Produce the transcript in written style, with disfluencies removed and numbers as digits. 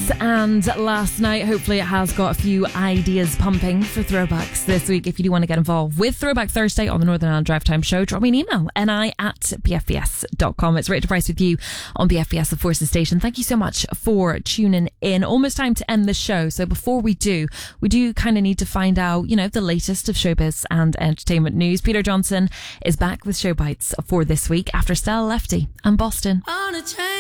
And last night, hopefully it has got a few ideas pumping for throwbacks this week. If you do want to get involved with Throwback Thursday on the Northern Ireland Drive Time Show, drop me an email, ni@bfbs.com. It's Rachel Price with you on BFBS, the Forces Station. Thank you so much for tuning in. Almost time to end the show. So before we do kind of need to find out, the latest of showbiz and entertainment news. Peter Johnson is back with Show Bites for this week after Stella Lefty and Boston.